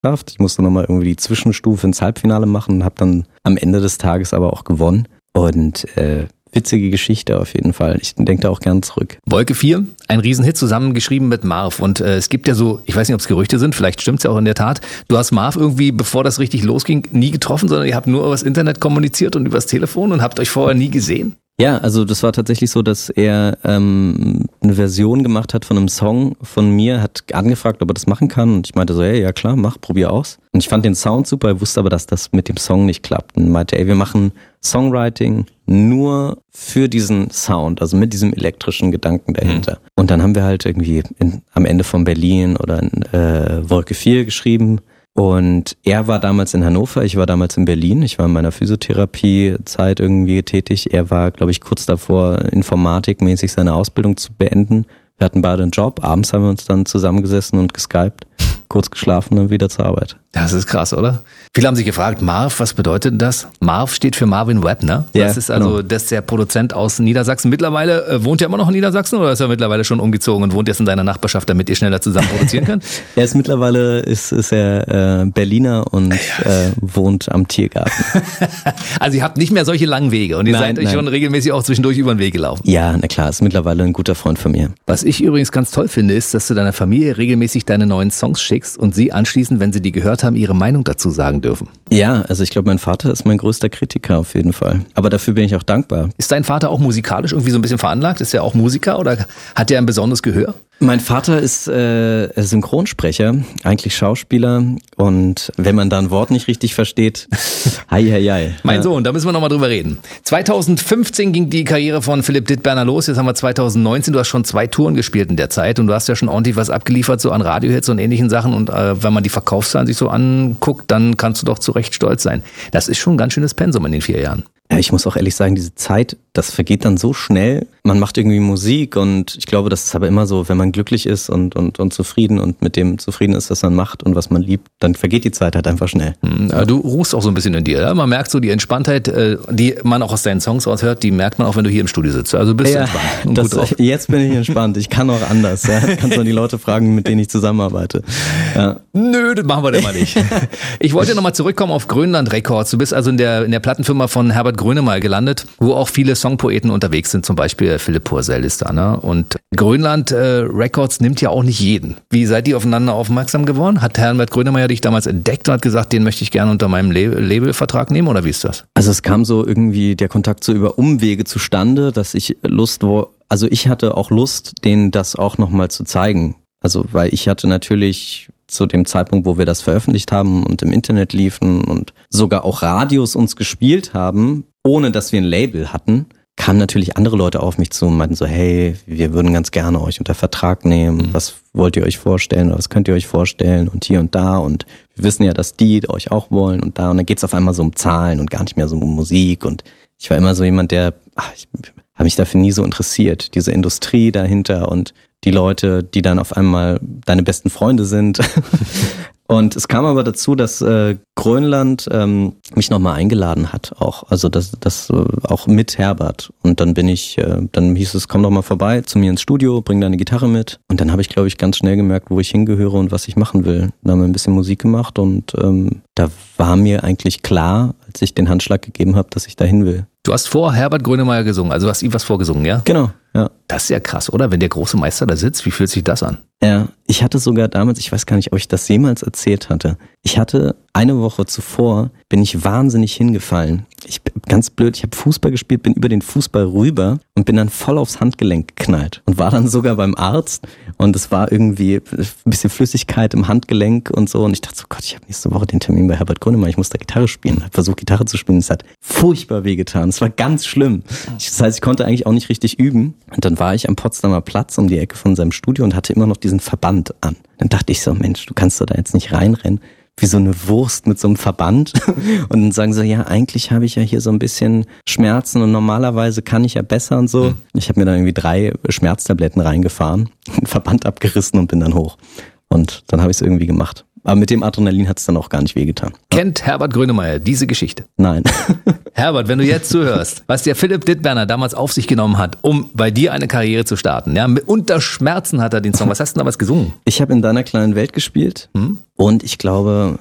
geschafft. Ich musste nochmal irgendwie die Zwischenstufe ins Halbfinale machen und habe dann am Ende des Tages aber auch gewonnen. Und witzige Geschichte auf jeden Fall. Ich denke da auch gern zurück. Wolke 4, ein Riesenhit zusammengeschrieben mit Marv. Und es gibt ja so, ich weiß nicht, ob es Gerüchte sind, vielleicht stimmt es ja auch in der Tat. Du hast Marv irgendwie, bevor das richtig losging, nie getroffen, sondern ihr habt nur übers Internet kommuniziert und übers Telefon und habt euch vorher nie gesehen? Ja, also das war tatsächlich so, dass er eine Version gemacht hat von einem Song von mir, hat angefragt, ob er das machen kann und ich meinte so, hey, ja klar, probier aus. Und ich fand den Sound super, ich wusste aber, dass das mit dem Song nicht klappt und meinte, ey, wir machen Songwriting nur für diesen Sound, also mit diesem elektrischen Gedanken dahinter. Und dann haben wir halt irgendwie am Ende von Berlin oder in Wolke 4 geschrieben. Und er war damals in Hannover, ich war damals in Berlin. Ich war in meiner Physiotherapiezeit irgendwie tätig. Er war, glaube ich, kurz davor, informatikmäßig seine Ausbildung zu beenden. Wir hatten beide einen Job. Abends haben wir uns dann zusammengesessen und geskypt, kurz geschlafen und wieder zur Arbeit. Das ist krass, oder? Viele haben sich gefragt, Marv, was bedeutet das? Marv steht für Marvin Webb, ne? Ja, das ist also das ist der Produzent aus Niedersachsen. Mittlerweile wohnt er immer noch in Niedersachsen oder ist er mittlerweile schon umgezogen und wohnt jetzt in deiner Nachbarschaft, damit ihr schneller zusammen produzieren könnt? Er ist mittlerweile ist er Berliner und wohnt am Tiergarten. Also ihr habt nicht mehr solche langen Wege und ihr seid euch schon regelmäßig auch zwischendurch über den Weg gelaufen. Ja, na klar, ist mittlerweile ein guter Freund von mir. Was ich übrigens ganz toll finde, ist, dass du deiner Familie regelmäßig deine neuen Songs schickst und sie anschließend, wenn sie die gehört haben, ihre Meinung dazu sagen dürfen. Ja, also ich glaube, mein Vater ist mein größter Kritiker auf jeden Fall. Aber dafür bin ich auch dankbar. Ist dein Vater auch musikalisch irgendwie so ein bisschen veranlagt? Ist er auch Musiker oder hat er ein besonderes Gehör? Mein Vater ist Synchronsprecher, eigentlich Schauspieler und wenn man da ein Wort nicht richtig versteht, hei. Mein Sohn, da müssen wir nochmal drüber reden. 2015 ging die Karriere von Philipp Dittberner los, jetzt haben wir 2019, du hast schon 2 Touren gespielt in der Zeit und du hast ja schon ordentlich was abgeliefert, so an Radiohits und ähnlichen Sachen und wenn man die Verkaufszahlen sich so anguckt, dann kannst du doch zu Recht stolz sein. Das ist schon ein ganz schönes Pensum in den 4 Jahren. Ja, ich muss auch ehrlich sagen, diese Zeit, das vergeht dann so schnell. Man macht irgendwie Musik und ich glaube, das ist aber immer so, wenn man glücklich ist und zufrieden und mit dem zufrieden ist, was man macht und was man liebt, dann vergeht die Zeit halt einfach schnell. Du ruhst auch so ein bisschen in dir. Ja? Man merkt so die Entspanntheit, die man auch aus deinen Songs raushört, die merkt man auch, wenn du hier im Studio sitzt. Also bist du entspannt und gut drauf. Jetzt bin ich entspannt. Ich kann auch anders. Ja? Kannst du die Leute fragen, mit denen ich zusammenarbeite. Ja. Nö, das machen wir denn mal nicht. Ich wollte nochmal zurückkommen auf Grönland Records. Du bist also in der Plattenfirma von Herbert Grönemeyer gelandet, wo auch viele Songpoeten unterwegs sind, zum Beispiel Philipp Purcell ist da, ne? Und Grönland Records nimmt ja auch nicht jeden. Wie seid ihr aufeinander aufmerksam geworden? Hat Herbert Grönemeyer dich damals entdeckt und hat gesagt, den möchte ich gerne unter meinem Labelvertrag nehmen oder wie ist das? Also es kam so irgendwie der Kontakt so über Umwege zustande, dass ich ich hatte auch Lust, denen das auch nochmal zu zeigen. Also weil ich hatte natürlich zu dem Zeitpunkt, wo wir das veröffentlicht haben und im Internet liefen und sogar auch Radios uns gespielt haben, ohne dass wir ein Label hatten, kamen natürlich andere Leute auf mich zu und meinten so, hey, wir würden ganz gerne euch unter Vertrag nehmen, was wollt ihr euch vorstellen oder was könnt ihr euch vorstellen und hier und da und wir wissen ja, dass die euch auch wollen und da und dann geht's auf einmal so um Zahlen und gar nicht mehr so um Musik und ich war immer so jemand, ich habe mich dafür nie so interessiert, diese Industrie dahinter und die Leute, die dann auf einmal deine besten Freunde sind. Und es kam aber dazu, dass Grönland mich nochmal eingeladen hat, auch. Also das auch mit Herbert. Und dann dann hieß es, komm doch mal vorbei zu mir ins Studio, bring deine Gitarre mit. Und dann habe ich, glaube ich, ganz schnell gemerkt, wo ich hingehöre und was ich machen will. Dann haben wir ein bisschen Musik gemacht und da war mir eigentlich klar, als ich den Handschlag gegeben habe, dass ich dahin will. Du hast vor Herbert Grönemeyer gesungen, also du hast ihm was vorgesungen, ja? Genau, ja. Das ist ja krass, oder? Wenn der große Meister da sitzt, wie fühlt sich das an? Ja, ich hatte sogar damals, ich weiß gar nicht, ob ich das jemals erzählt hatte, ich hatte eine Woche zuvor, bin ich wahnsinnig hingefallen. Ganz blöd, ich habe Fußball gespielt, bin über den Fußball rüber und bin dann voll aufs Handgelenk geknallt und war dann sogar beim Arzt und es war irgendwie ein bisschen Flüssigkeit im Handgelenk und so und ich dachte so, Gott, ich habe nächste Woche den Termin bei Herbert Grönemeyer, ich muss da Gitarre spielen. Ich habe versucht, Gitarre zu spielen, es hat furchtbar wehgetan, es war ganz schlimm. Das heißt, ich konnte eigentlich auch nicht richtig üben und dann war ich am Potsdamer Platz um die Ecke von seinem Studio und hatte immer noch diesen Verband an. Dann dachte ich so, Mensch, du kannst doch da jetzt nicht reinrennen, wie so eine Wurst mit so einem Verband. Und dann sagen sie, ja, eigentlich habe ich ja hier so ein bisschen Schmerzen und normalerweise kann ich ja besser und so. Ich habe mir dann irgendwie 3 Schmerztabletten reingefahren, einen Verband abgerissen und bin dann hoch. Und dann habe ich es irgendwie gemacht. Aber mit dem Adrenalin hat es dann auch gar nicht wehgetan. Kennt Herbert Grönemeyer diese Geschichte? Nein. Herbert, wenn du jetzt zuhörst, was der Philipp Dittberner damals auf sich genommen hat, um bei dir eine Karriere zu starten, ja, unter Schmerzen hat er den Song. Was hast du denn damals gesungen? Ich habe in deiner kleinen Welt gespielt und ich glaube,